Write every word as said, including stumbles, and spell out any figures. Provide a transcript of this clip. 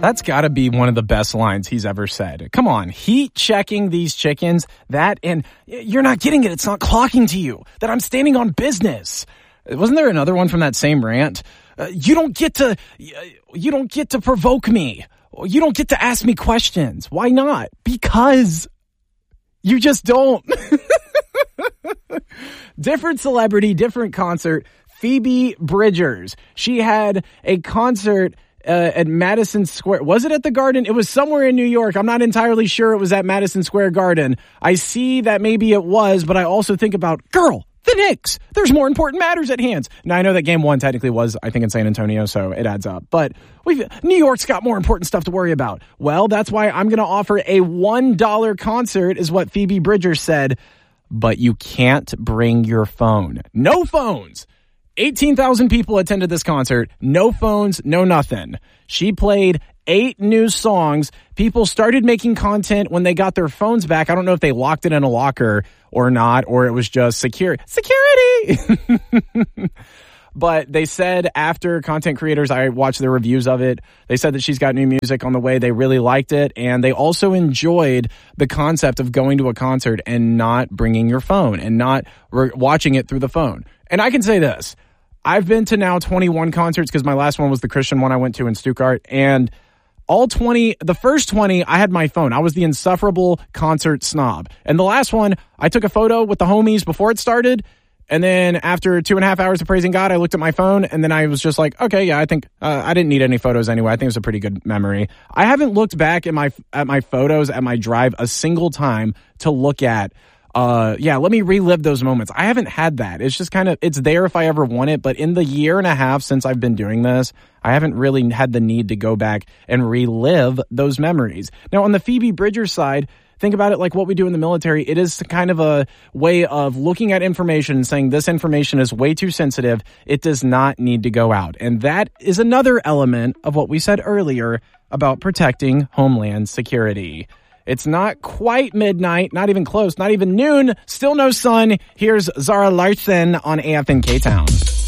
That's got to be one of the best lines he's ever said. Come on, heat checking these chickens, that, and you're not getting it. It's not clocking to you that I'm standing on business. Wasn't there another one from that same rant? Uh, you don't get to, you don't get to provoke me. You don't get to ask me questions. Why not? Because you just don't. Different celebrity, different concert. Phoebe Bridgers. She had a concert Uh, at Madison Square. Was it at the Garden? It was somewhere in New York. I'm not entirely sure it was at Madison Square Garden. I see that maybe it was, but I also think about, girl, the Knicks. There's more important matters at hand. Now, I know that game one technically was, I think, in San Antonio, so it adds up. But we've, New York's got more important stuff to worry about. Well, that's why I'm going to offer a one dollar concert, is what Phoebe Bridgers said. But you can't bring your phone. No phones. eighteen thousand people attended this concert. No phones, no nothing. She played eight new songs. People started making content when they got their phones back. I don't know if they locked it in a locker or not, or it was just secure. Security! But they said after content creators, I watched their reviews of it, they said that she's got new music on the way. They really liked it. And they also enjoyed the concept of going to a concert and not bringing your phone and not re- watching it through the phone. And I can say this. I've been to now twenty-one concerts because my last one was the Christian one I went to in Stuttgart. And all twenty, the first twenty, I had my phone. I was the insufferable concert snob. And the last one, I took a photo with the homies before it started. And then after two and a half hours of praising God, I looked at my phone and then I was just like, okay, yeah, I think uh, I didn't need any photos anyway. I think it was a pretty good memory. I haven't looked back at my at my photos at my drive a single time to look at. Uh, yeah, let me relive those moments. I haven't had that. It's just kind of, it's there if I ever want it. But in the year and a half since I've been doing this, I haven't really had the need to go back and relive those memories. Now, on the Phoebe Bridgers side, think about it like what we do in the military. It is kind of a way of looking at information and saying this information is way too sensitive. It does not need to go out. And that is another element of what we said earlier about protecting Homeland Security. It's not quite midnight, not even close, not even noon, still no sun. Here's Zara Larsson on A F N K-Town.